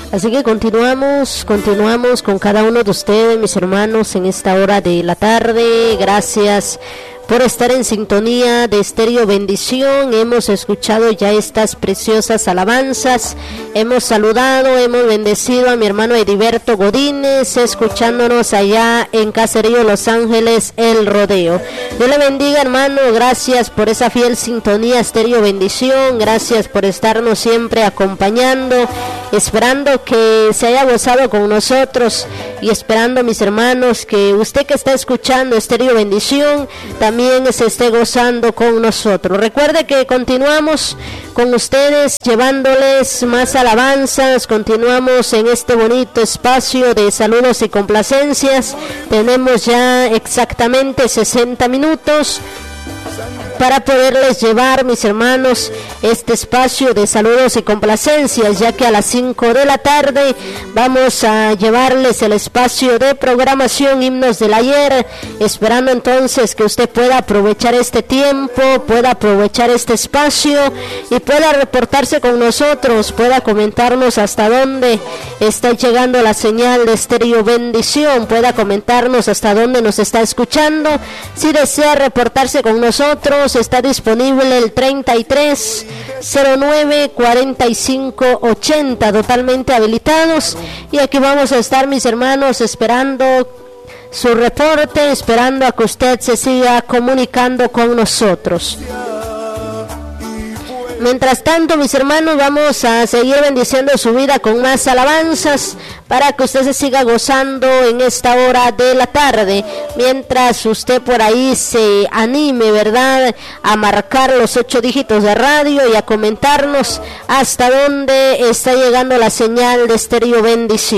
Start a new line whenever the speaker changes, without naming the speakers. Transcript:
Así que continuamos con cada uno de ustedes, mis hermanos, en esta hora de la tarde. Gracias por estar en sintonía de Estéreo Bendición. Hemos escuchado ya estas preciosas alabanzas, hemos saludado, hemos bendecido a mi hermano Ediberto Godínez, escuchándonos allá en Caserío Los Ángeles, El Rodeo. Dios le bendiga, hermano, gracias por esa fiel sintonía Estéreo Bendición, gracias por estarnos siempre acompañando, esperando que se haya gozado con nosotros y esperando, mis hermanos, que usted que está escuchando Estéreo Bendición también se esté gozando con nosotros. Recuerde que continuamos con ustedes llevándoles más alabanzas, continuamos en este bonito espacio de saludos y complacencias. Tenemos ya exactamente 60 minutos para poderles llevar, mis hermanos, este espacio de saludos y complacencias, ya que a las 5 de la tarde vamos a llevarles el espacio de programación Himnos del Ayer, esperando entonces que usted pueda aprovechar este tiempo, pueda aprovechar este espacio y pueda reportarse con nosotros, pueda comentarnos hasta dónde está llegando la señal de Estéreo Bendición, pueda comentarnos hasta dónde nos está escuchando. Si desea reportarse con nosotros, está disponible el 3309-4580, totalmente habilitados, y aquí vamos a estar, mis hermanos, esperando su reporte, esperando a que usted se siga comunicando con nosotros. Mientras tanto, mis hermanos, vamos a seguir bendiciendo su vida con más alabanzas para que usted se siga gozando en esta hora de la tarde, mientras usted por ahí se anime, ¿verdad?, a marcar los 8 dígitos de radio y a comentarnos hasta dónde está llegando la señal de Estéreo Bendición.